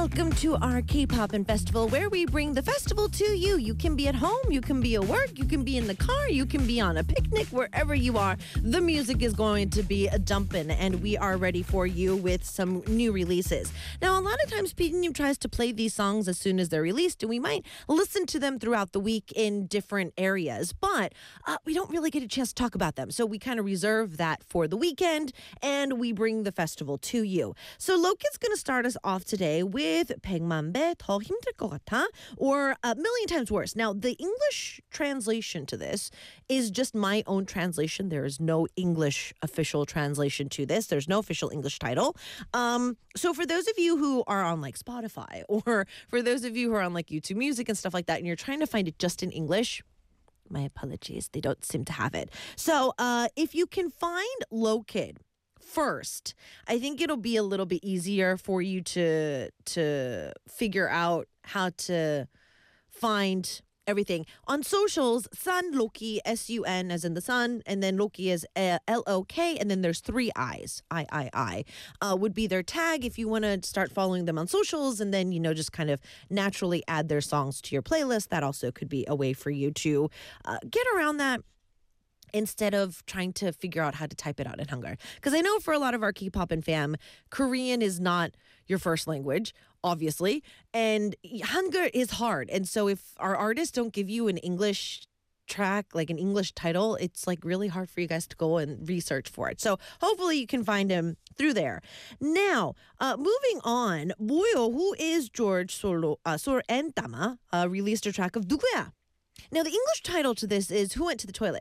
Welcome to our K-Pop Festival, where we bring the festival to you. You can be at home, you can be at work, you can be in the car, you can be on a picnic, wherever you are. The music is going to be a dumpin', and we are ready for you with some new releases. Now, a lot of times, P.D.N. tries to play these songs as soon as they're released, and we might listen to them throughout the week in different areas, but we don't really get a chance to talk about them. So we kind of reserve that for the weekend, and we bring the festival to you. So Loki's going to start us off today with 100만 배 더 힘들 것 같아, or A Million Times Worse. Now, the English translation to this is just my own translation. There is no English official translation to this. There's no official English title. So for those of you who are on like Spotify, or for those of you who are on like YouTube Music and stuff like that, and you're trying to find it just in English, my apologies, they don't seem to have it. So if you can find Lokid first, I think it'll be a little bit easier for you to figure out how to find everything. On socials, Sun Loki, S-U-N as in the sun, and then Loki is L-O-K, and then there's 3 I's, I, would be their tag if you want to start following them on socials, and then, just kind of naturally add their songs to your playlist. That also could be a way for you to get around that, instead of trying to figure out how to type it out in Hangul. Because I know for a lot of our K-pop and fam, Korean is not your first language, obviously, and Hangul is hard. And so if our artists don't give you an English track, like an English title, it's like really hard for you guys to go and research for it. So hopefully you can find him through there. Now, moving on, Boyo, who is George Solo, Sor and Tama, released a track of 누구야. Now, the English title to this is Who Went to the Toilet?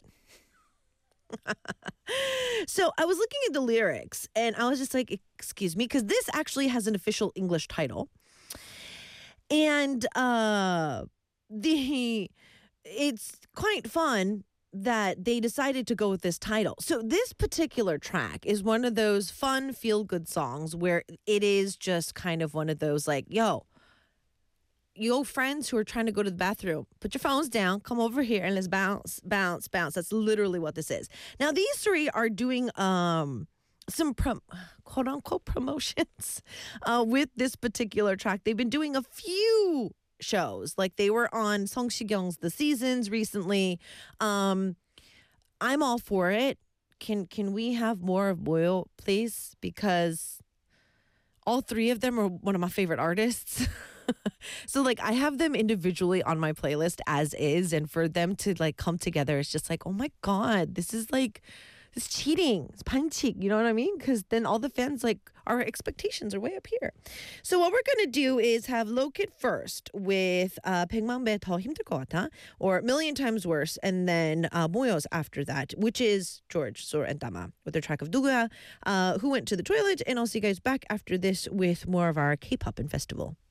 So I was looking at the lyrics and I was just like, excuse me, because this actually has an official English title. And it's quite fun that they decided to go with this title. So this particular track is one of those fun, feel-good songs where it is just kind of one of those like, yo, friends who are trying to go to the bathroom, put your phones down, come over here, and let's bounce, bounce, bounce. That's literally what this is. Now, these three are doing some quote-unquote promotions with this particular track. They've been doing a few shows. Like, they were on Song Si-kyung's The Seasons recently. I'm all for it. Can we have more of Boyo, please? Because all three of them are one of my favorite artists. So like I have them individually on my playlist as is, and for them to like come together, it's just like, oh my God, this is cheating. It's 반칙, you know what I mean? Because then all the fans, like, our expectations are way up here. So what we're going to do is have Lokid first with 100만 배 더 힘들 것 같아, or A Million Times Worse, and then Moyo's after that, which is George, Sor and Tama with their track of 누구야, Who Went to the Toilet, and I'll see you guys back after this with more of our K-Pop and Festival.